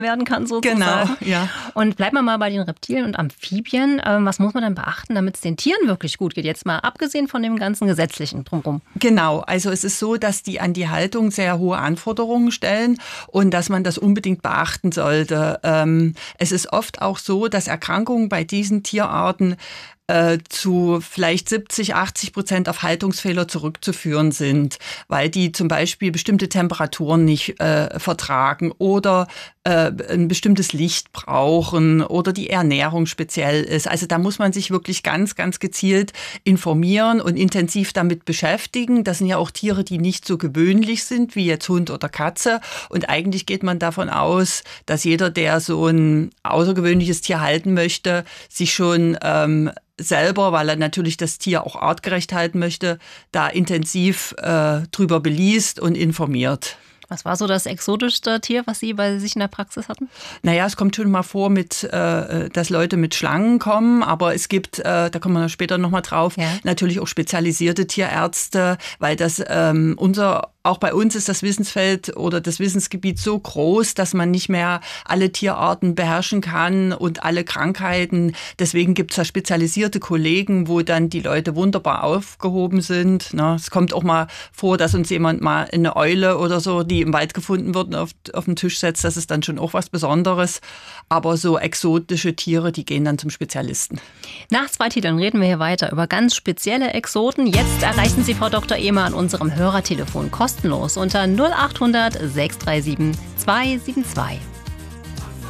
werden kann sozusagen. Genau, ja. Und bleiben wir mal bei den Reptilien und Amphibien. Was muss man denn beachten, damit es den Tieren wirklich gut geht? Jetzt mal abgesehen von dem ganzen Gesetzlichen drumherum. Genau, also es ist so, dass die an die Haltung sehr hohe Anforderungen stellen und dass man das unbedingt beachten sollte. Es ist oft auch so, dass Erkrankungen bei diesen Tierarten zu vielleicht 70-80% auf Haltungsfehler zurückzuführen sind, weil die zum Beispiel bestimmte Temperaturen nicht vertragen oder ein bestimmtes Licht brauchen oder die Ernährung speziell ist. Also da muss man sich wirklich ganz, ganz gezielt informieren und intensiv damit beschäftigen. Das sind ja auch Tiere, die nicht so gewöhnlich sind wie jetzt Hund oder Katze. Und eigentlich geht man davon aus, dass jeder, der so ein außergewöhnliches Tier halten möchte, sich schon selber, weil er natürlich das Tier auch artgerecht halten möchte, da intensiv drüber beliest und informiert. Was war so das exotischste Tier, was Sie bei sich in der Praxis hatten? Naja, es kommt schon mal vor, dass Leute mit Schlangen kommen, aber es gibt, da kommen wir später nochmal drauf, natürlich auch spezialisierte Tierärzte, weil das auch bei uns ist das Wissensfeld oder das Wissensgebiet so groß, dass man nicht mehr alle Tierarten beherrschen kann und alle Krankheiten. Deswegen gibt es da spezialisierte Kollegen, wo dann die Leute wunderbar aufgehoben sind. Es kommt auch mal vor, dass uns jemand mal eine Eule oder so, die im Wald gefunden wird, auf den Tisch setzt. Das ist dann schon auch was Besonderes. Aber so exotische Tiere, die gehen dann zum Spezialisten. Nach 2 Titeln reden wir hier weiter über ganz spezielle Exoten. Jetzt erreichen Sie Frau Dr. Ehmer an unserem Hörertelefon kostenlos unter 0800 637 272.